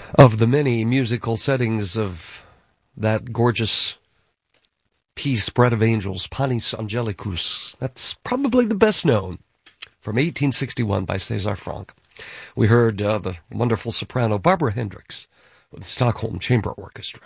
Of the many musical settings of that gorgeous piece, Bread of Angels, Panis Angelicus, that's probably the best known, from 1861 by César Franck. We heard the wonderful soprano Barbara Hendricks with the Stockholm Chamber Orchestra.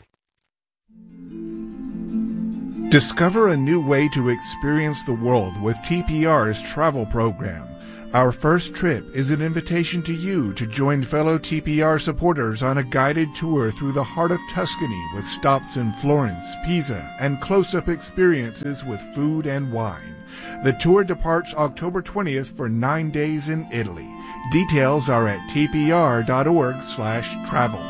Discover a new way to experience the world with TPR's travel program. Our first trip is an invitation to you to join fellow TPR supporters on a guided tour through the heart of Tuscany with stops in Florence, Pisa, and close-up experiences with food and wine. The tour departs October 20th for 9 days in Italy. Details are at tpr.org/travel.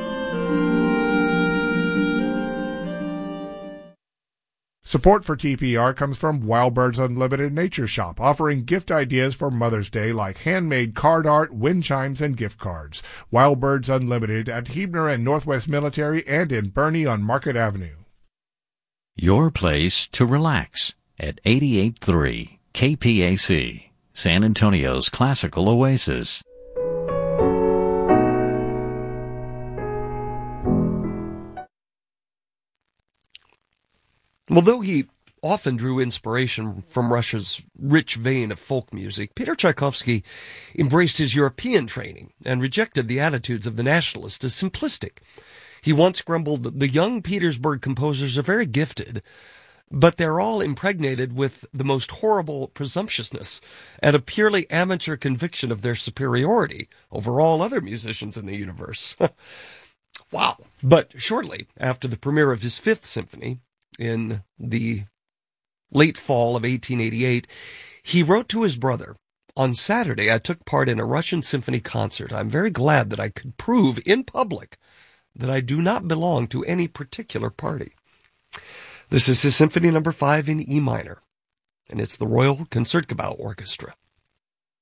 Support for TPR comes from Wild Birds Unlimited Nature Shop, offering gift ideas for Mother's Day like handmade card art, wind chimes, and gift cards. Wild Birds Unlimited at Huebner and Northwest Military and in Bernie on Market Avenue. Your place to relax at 88.3 KPAC, San Antonio's classical oasis. Although he often drew inspiration from Russia's rich vein of folk music, Peter Tchaikovsky embraced his European training and rejected the attitudes of the nationalists as simplistic. He once grumbled, "The young Petersburg composers are very gifted, but they're all impregnated with the most horrible presumptuousness and a purely amateur conviction of their superiority over all other musicians in the universe." Wow. But shortly after the premiere of his Fifth Symphony, in the late fall of 1888, he wrote to his brother, "On Saturday, I took part in a Russian symphony concert. I'm very glad that I could prove in public that I do not belong to any particular party." This is his Symphony No. 5 in E minor, and it's the Royal Concertgebouw Orchestra.